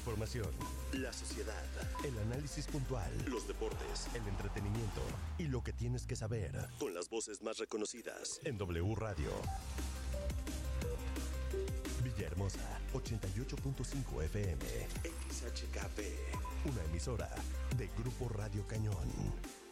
información, la sociedad, el análisis puntual, los deportes, el entretenimiento y lo que tienes que saber con las voces más reconocidas en W Radio. Villahermosa, 88.5 FM, XHKP, una emisora de Grupo Radio Cañón.